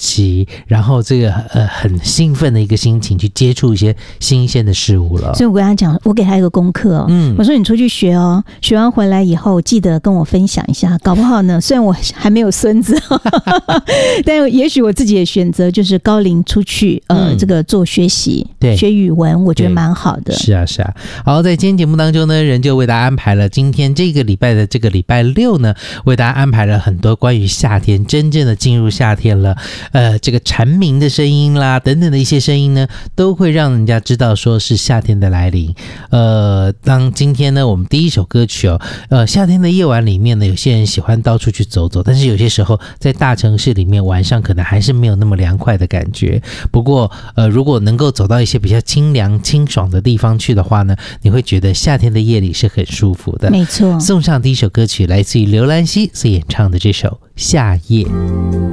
期，然后这个很兴奋的一个心情去接触一些新鲜的事物了。 所以我跟他讲，我给他一个功课我说你出去学哦，学完回来以后记得跟我分享一下，搞不好呢，虽然我还没有孙子但也许我自己的选择就是高龄出去这个做学习，对，学语文，我觉得蛮好的。 是啊是啊。好，在今天节目当中呢，人就为大家安排了今天这个礼拜的这个礼拜六呢，为大家安排了很多关于夏天，真正的进入夏天了，这个蝉鸣的声音啦，等等的一些声音呢，都会让人家知道说是夏天的来临。当今天呢，我们第一首歌曲夏天的夜晚里面呢，有些人喜欢到处去走走，但是有些时候在大城市里面晚上可能还是没有那么凉快的感觉。不过如果能够走到一些比较清凉清爽的地方去的话呢，你会觉得夏天的夜里是很舒服的。 没错。 送上第一首歌曲来自于刘兰希所演唱的这首《夏夜》。